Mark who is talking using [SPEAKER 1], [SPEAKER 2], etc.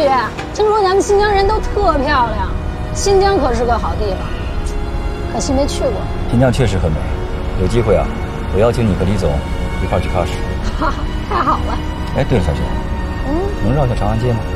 [SPEAKER 1] 去，听说咱们新疆人都特漂亮，新疆可是个好地方，可惜没去过。
[SPEAKER 2] 新疆确实很美，有机会啊，我邀请你和李总一块儿去喀什。
[SPEAKER 1] 哈哈，太好了。
[SPEAKER 2] 哎，对了，小雪，能绕下长安街吗？